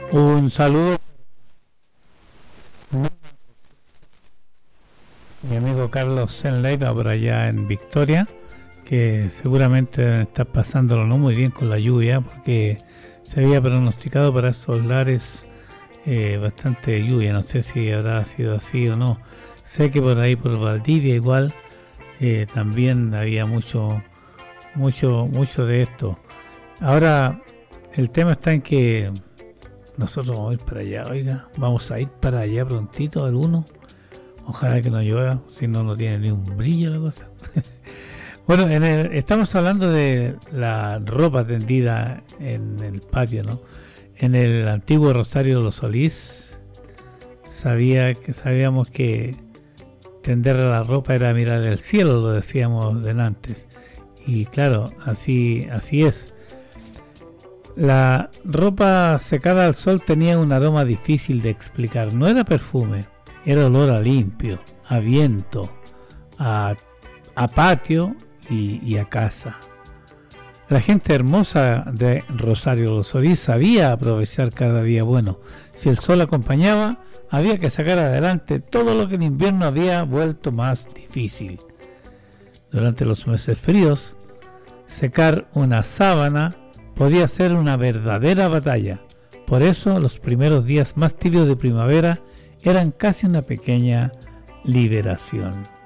Un saludo mi amigo Carlos Senleiva por allá en Victoria, que seguramente está pasándolo no muy bien con la lluvia, porque se había pronosticado para estos lares bastante lluvia. No sé si habrá sido así o no. Sé que por ahí por Valdivia igual también había mucho de esto. Ahora el tema está en que nosotros vamos a ir para allá, vamos a ir para allá prontito alguno. Ojalá que no llueva, si no, no tiene ni un brillo la cosa. Bueno, estamos hablando de la ropa tendida en el patio, ¿no? En el antiguo Rosario de los Solís sabíamos que tender la ropa era mirar el cielo, lo decíamos antes. Y claro, así es. La ropa secada al sol tenía un aroma difícil de explicar. No era perfume, era olor a limpio, a viento, a patio y a casa. La gente hermosa de Rosario de los Solís sabía aprovechar cada día bueno. Si el sol acompañaba, había que sacar adelante todo lo que en invierno había vuelto más difícil. Durante los meses fríos, secar una sábana podía ser una verdadera batalla. Por eso, los primeros días más tibios de primavera eran casi una pequeña liberación.